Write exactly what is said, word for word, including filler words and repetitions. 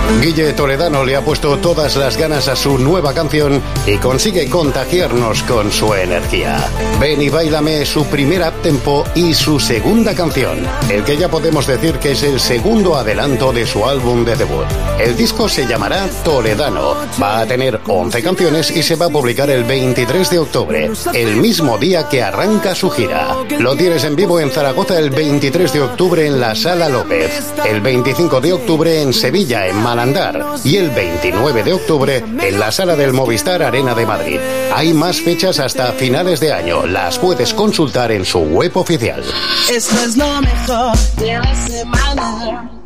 Guille Toledano le ha puesto todas las ganas a su nueva canción y consigue contagiarnos con su energía. Ven y Báilame es su primer uptempo y su segunda canción, el que ya podemos decir que es el segundo adelanto de su álbum de debut. El disco se llamará Toledano, va a tener once canciones y se va a publicar el veintitrés de octubre, el mismo día que arranca su gira. Lo tienes en vivo en Zaragoza el veintitrés de octubre en la Sala López, el veinticinco de octubre en Sevilla, en Malandar, y el veintinueve de octubre en la Sala del Movistar Arena de Madrid. Hay más fechas hasta finales de año, las puedes consultar en su web oficial. Esto es lo mejor de la semana.